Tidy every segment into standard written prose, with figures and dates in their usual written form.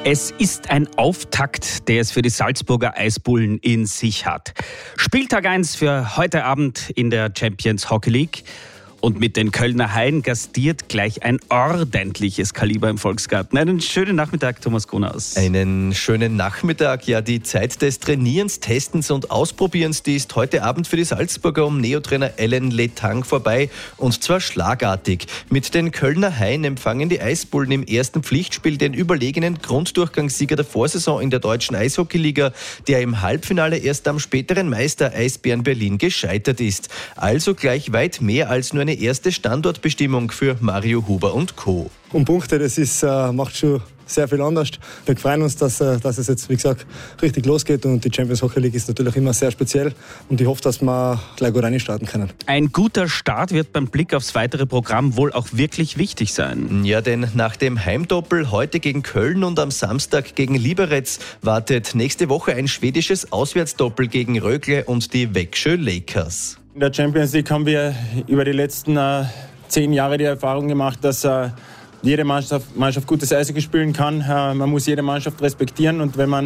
Es ist ein Auftakt, der es für die Salzburger Eisbullen in sich hat. Spieltag 1 für heute Abend in der Champions Hockey League. Und mit den Kölner Haien gastiert gleich ein ordentliches Kaliber im Volksgarten. Einen schönen Nachmittag, Thomas Grunaus. Einen schönen Nachmittag. Ja, die Zeit des Trainierens, Testens und Ausprobierens, die ist heute Abend für die Salzburger um Neotrainer Alain Letang vorbei. Und zwar schlagartig. Mit den Kölner Haien empfangen die Eisbullen im ersten Pflichtspiel den überlegenen Grunddurchgangssieger der Vorsaison in der deutschen Eishockeyliga, der im Halbfinale erst am späteren Meister Eisbären Berlin gescheitert ist. Also gleich weit mehr als nur eine erste Standortbestimmung für Mario Huber und Co. Um Punkte, das macht schon sehr viel anders. Wir freuen uns, dass es jetzt, wie gesagt, richtig losgeht, und die Champions Hockey League ist natürlich immer sehr speziell, und ich hoffe, dass wir gleich gut reinstarten können. Ein guter Start wird beim Blick aufs weitere Programm wohl auch wirklich wichtig sein. Ja, denn nach dem Heimdoppel heute gegen Köln und am Samstag gegen Liberec wartet nächste Woche ein schwedisches Auswärtsdoppel gegen Rögle und die Växjö Lakers. In der Champions League haben wir über die letzten 10 Jahre die Erfahrung gemacht, dass jede Mannschaft gutes Eishockey spielen kann. Man muss jede Mannschaft respektieren, und wenn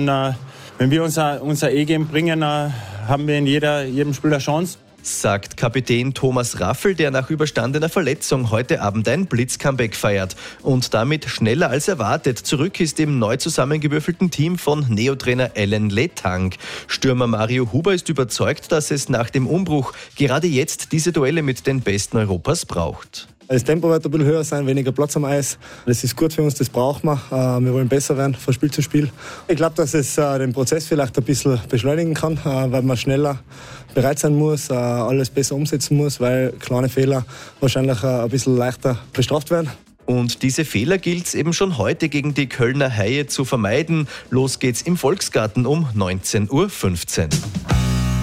wir unser A-Game bringen, haben wir in jedem Spiel eine Chance. Sagt Kapitän Thomas Raffel, der nach überstandener Verletzung heute Abend ein Blitz-Comeback feiert und damit schneller als erwartet zurück ist im neu zusammengewürfelten Team von Neotrainer Alain Letang. Stürmer Mario Huber ist überzeugt, dass es nach dem Umbruch gerade jetzt diese Duelle mit den Besten Europas braucht. Das Tempo wird ein bisschen höher sein, weniger Platz am Eis. Das ist gut für uns, das brauchen wir. Wir wollen besser werden von Spiel zu Spiel. Ich glaube, dass es den Prozess vielleicht ein bisschen beschleunigen kann, weil man schneller bereit sein muss, alles besser umsetzen muss, weil kleine Fehler wahrscheinlich ein bisschen leichter bestraft werden. Und diese Fehler gilt es eben schon heute gegen die Kölner Haie zu vermeiden. Los geht's im Volksgarten um 19:15 Uhr.